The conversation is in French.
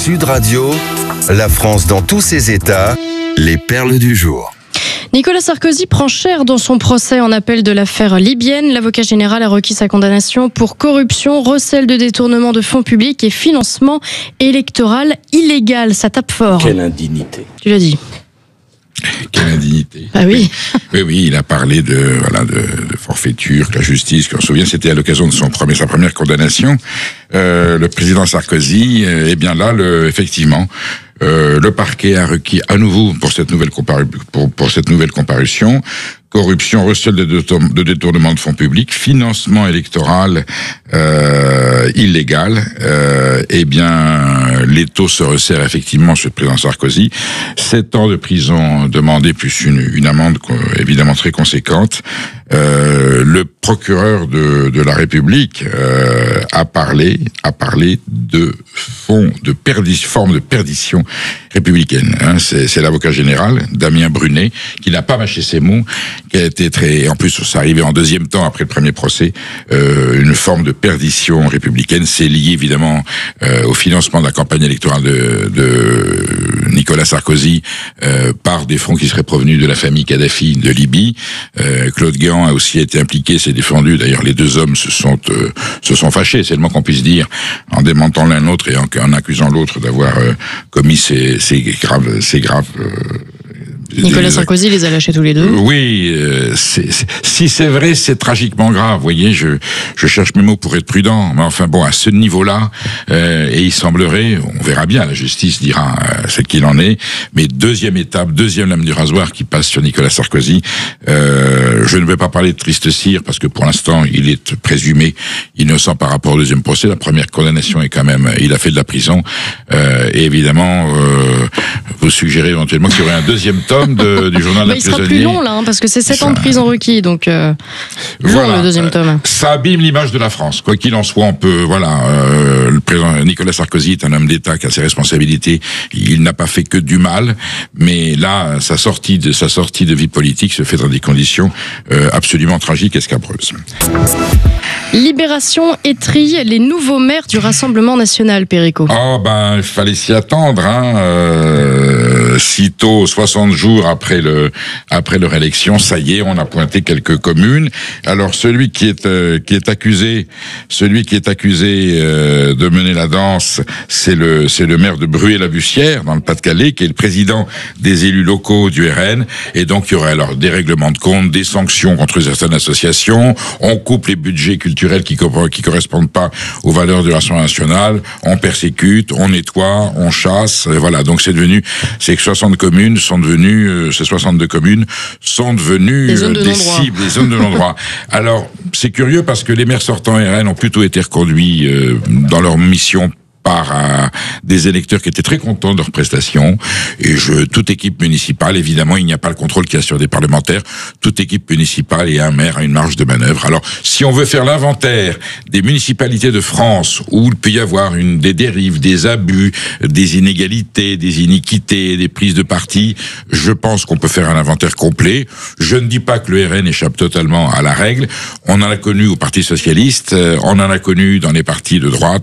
Sud Radio, la France dans tous ses états, les perles du jour. Nicolas Sarkozy prend cher dans son procès en appel de l'affaire libyenne. L'avocat général a requis sa condamnation pour corruption, recel de détournement de fonds publics et financement électoral illégal. Ça tape fort. Quelle indignité. Tu l'as dit. Quelle indignité. Ah oui. Oui, il a parlé de forfaiture, que la justice, qu'on se souvient, c'était à l'occasion de sa première condamnation. Le président Sarkozy, effectivement, le parquet a requis à nouveau pour cette nouvelle comparution corruption, recel de détournement de fonds publics, financement électoral illégal. L'étau se resserre effectivement sur le président Sarkozy. 7 ans de prison demandés plus une amende évidemment très conséquente. Le procureur de la République a parlé de forme de perdition républicaine. C'est l'avocat général Damien Brunet qui n'a pas mâché ses mots, qui a été en plus ça arrivait en deuxième temps après le premier procès, une forme de perdition républicaine. C'est lié évidemment au financement de la campagne électorale de Nicolas Sarkozy par des fonds qui seraient provenus de la famille Kadhafi de Libye. Claude Guéant a aussi été impliqué, s'est défendu. D'ailleurs, les deux hommes se sont fâchés, c'est le moins qu'on puisse dire, en démentant l'un l'autre et en accusant l'autre d'avoir commis ces graves. Nicolas Sarkozy les a lâchés tous les deux. Oui, si c'est vrai, c'est tragiquement grave. Vous voyez, je cherche mes mots pour être prudent, mais enfin bon, à ce niveau-là, et il semblerait, on verra bien, la justice dira ce qu'il en est, mais deuxième lame du rasoir qui passe sur Nicolas Sarkozy. Je ne vais pas parler de triste cire, parce que pour l'instant, il est présumé innocent par rapport au deuxième procès. La première condamnation est quand même, il a fait de la prison, et évidemment, vous suggérez éventuellement qu'il y aurait un deuxième tome du journal d'un prisonnier. Il sera plus long là, parce que c'est 7 ans de prison requis, donc voilà, le deuxième tome. Ça abîme l'image de la France. Quoi qu'il en soit, le président Nicolas Sarkozy est un homme d'État qui a ses responsabilités. Il n'a pas fait que du mal, mais là, sa sortie de vie politique se fait dans des conditions absolument tragiques et scabreuses. Libération étrille les nouveaux maires du Rassemblement national, Perico. Il fallait s'y attendre, sitôt 60 jours après leur élection, ça y est, on a pointé quelques communes. Alors celui qui est accusé de mener la danse, c'est le maire de Bruay-la-Bussière dans le Pas-de-Calais, qui est le président des élus locaux du RN, et donc il y aurait alors des règlements de compte, des sanctions contre certaines associations, on coupe les budgets culturels qui correspondent pas aux valeurs du Rassemblement national, on persécute, on nettoie, on chasse, voilà. Donc ces 62 communes sont devenues des cibles, des zones de non-droit. Alors, c'est curieux parce que les maires sortants RN ont plutôt été reconduits dans leur mission par des électeurs qui étaient très contents de leurs prestations. Et toute équipe municipale, évidemment, il n'y a pas le contrôle qu'il y a sur des parlementaires. Toute équipe municipale et un maire a une marge de manœuvre. Alors, si on veut faire l'inventaire des municipalités de France où il peut y avoir des dérives, des abus, des inégalités, des iniquités, des prises de parti, je pense qu'on peut faire un inventaire complet. Je ne dis pas que le RN échappe totalement à la règle. On en a connu au Parti socialiste, on en a connu dans les partis de droite,